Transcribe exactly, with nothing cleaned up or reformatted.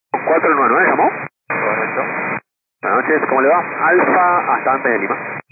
cuatro nueve nueve, ¿llamó? Correcto. Buenas noches, ¿cómo le va? Alfa hasta antes de Lima.